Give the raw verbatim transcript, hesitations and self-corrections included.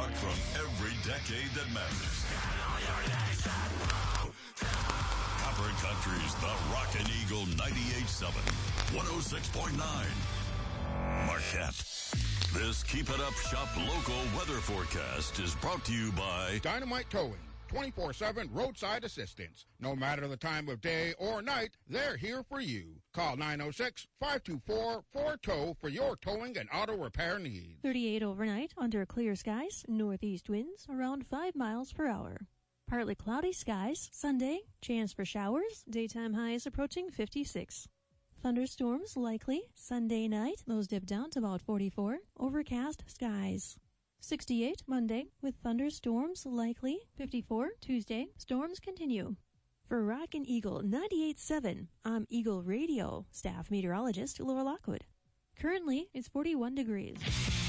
rock from every decade that matters. Copper Country's The Rockin' Eagle ninety-eight point seven, one oh six point nine. Marquette. This Keep It Up Shop local weather forecast is brought to you by Dynamite Towing. twenty-four seven roadside assistance. No matter the time of day or night, they're here for you. Call nine oh six, five two four, four tow for your towing and auto repair needs. thirty-eight overnight under clear skies, northeast winds around five miles per hour. Partly cloudy skies, Sunday, chance for showers, daytime highs approaching fifty-six. Thunderstorms likely, Sunday night, those dip down to about forty-four, overcast skies. sixty-eight Monday, with thunderstorms likely, fifty-four Tuesday, storms continue. For Rockin' Eagle ninety-eight point seven, I'm Eagle Radio staff meteorologist Laura Lockwood. Currently, it's forty-one degrees.